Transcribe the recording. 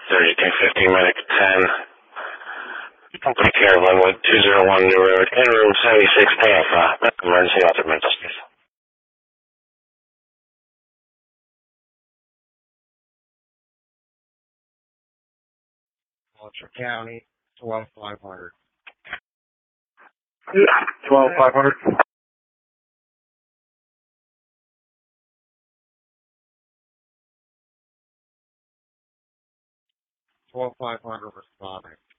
3250 medic 10. Take care of Linwood 201 New Road in room 76 AF, emergency altered mental state. Fletcher County, 12500. 12500. 12500 responding.